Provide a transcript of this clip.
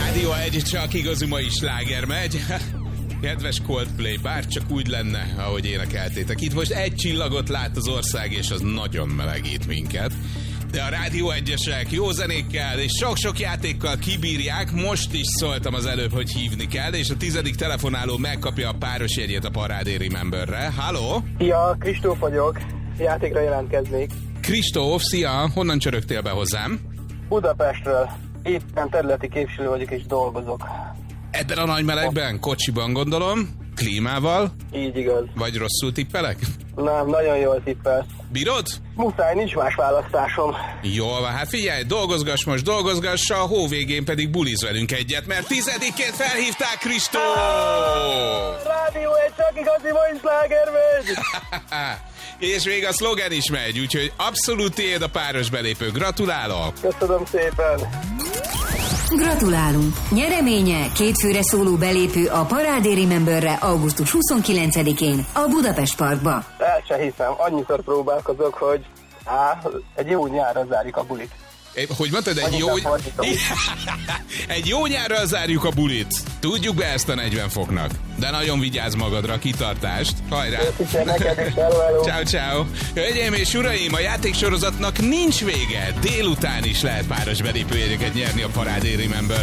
Rádió 1, csak igazi mai sláger megy. Kedves Coldplay, bár csak úgy lenne, ahogy énekeltétek. Itt most egy csillagot lát az ország, és az nagyon melegít minket. De a Rádió 1-esek jó zenékkel és sok-sok játékkal kibírják. Most is szóltam az előbb, hogy hívni kell, és a 10. telefonáló megkapja a páros jegyét a Parádé Rememberre. Halló? Szia, Kristóf vagyok. Játékra jelentkeznék. Kristóf, szia! Honnan csörögtél be hozzám? Budapestről. Éppen területi képviselő vagyok és dolgozok. Ebben a nagy melegben? Kocsiban gondolom? Klímával? Így igaz. Vagy rosszul tippelek? Nem, nagyon jól tippelsz. Bírod? Muszáj, nincs más választásom. Jól van, hát figyelj, dolgozgass, a hó végén pedig buliz velünk egyet, mert 10-ként felhívták Kristóf! Rádió 1, csak igazi mai sláger megy! És még a szlogen is megy, úgyhogy abszolút tiéd a páros belépő. Gratulálok! Köszönöm szépen! Gratulálunk! Nyereménye kétfőre szóló belépő a Parádé Rememberre augusztus 29-én a Budapest Parkba. El se hiszem, annyiszor próbálkozok, hogy egy jó nyárra zárjuk a bulit. Hogy mondtad, egy jó nyárral zárjuk a bulit. Tudjuk be ezt a 40 foknak. De nagyon vigyázz magadra, kitartást. Hajrá! Ciao, ciao. Hölgyeim és uraim, a játéksorozatnak nincs vége. Délután is lehet páros belépőjegyeket nyerni a Parádé Rememberre.